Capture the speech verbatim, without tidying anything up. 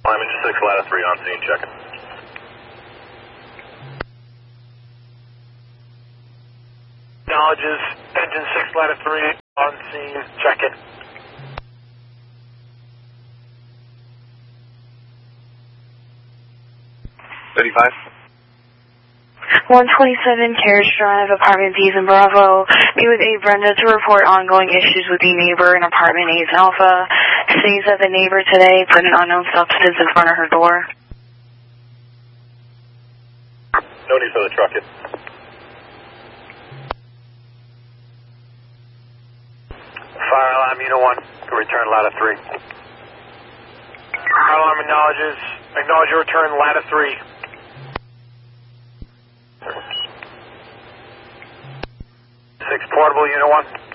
I'm engine six, ladder three on scene, checking. Acknowledges engine six, ladder three on scene, checking. thirty-five. one twenty-seven Carriage Drive, apartment B's in Bravo. Meet with A. Brenda to report ongoing issues with the neighbor in apartment A's Alpha. Sees that the neighbor today put an unknown substance in front of her door. No need for the truck yet. Fire alarm, unit one, to return ladder three. Fire alarm acknowledges, acknowledge your return ladder three. Six portable, unit one.